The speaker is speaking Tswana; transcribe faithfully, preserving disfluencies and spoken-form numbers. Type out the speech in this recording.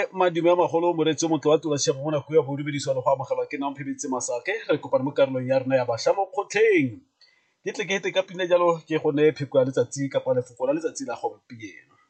madume a magolo moreetsi o motle wa tula shebo mo nako ya bo dumedisiwa le go amogelwa ke nang phebetse masake re kopane mo karolong ya rena ya bašwa mo kgotlheng ke tle ke ete ka pina jalo ke go ne pheko ya letsatsi kapa lefoko la letsatsi la gompieno